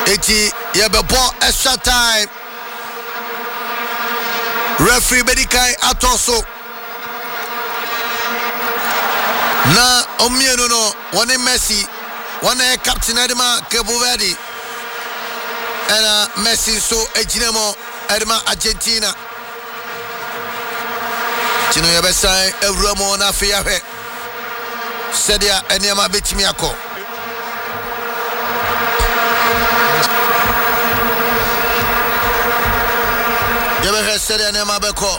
Eti yebebo extra time. Referee Bedikai Atoso. Na omienu no one Messi, one captain Edema Cabo Verde. And Messi so ejinemo Edema Argentina. Chino yebesai Evromo na fiyahe. Sedia enyama betimi akọ. Yebe sedia enyama beko.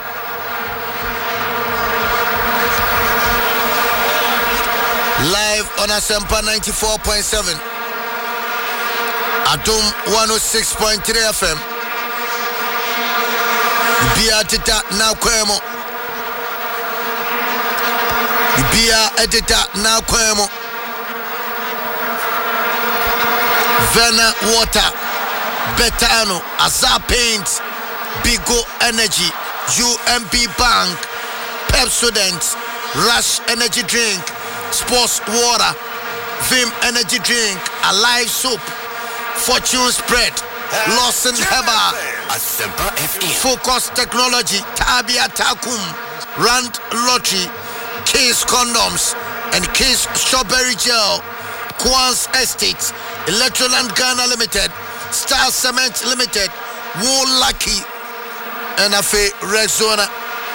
Live on Asempa 94.7. Atum 106.3 FM. Bia tita na kwemo. Bia edita na kwemo. Vena Water, Betano, Azar Paints, Bigo Energy, UMP Bank, Pepsodent, Rush Energy Drink, Sports Water, Vim Energy Drink, Alive Soup, Fortune Spread, Lawson Heber, Focus Technology, Tabia Takum, Rand Lottery, Case Condoms, and Case Strawberry Gel, Quans Estates, Electroland Ghana Limited, Star Cement Limited, Wool Lucky, and Afe Rexona.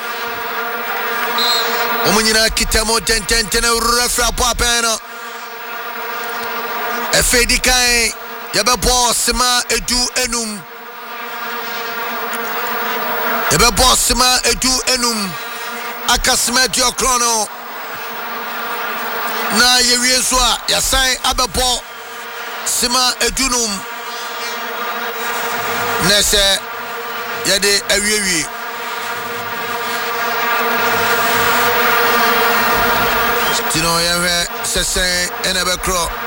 Omunina kitamo ten refra papeno. Efe dikai yabe bossima edu enum. Yabe bossima edu enum. Akasma diokrono. Na yewie so a yasan abebo sima edunum. Nese yede awiewie. Tino yewe sesen enebekro.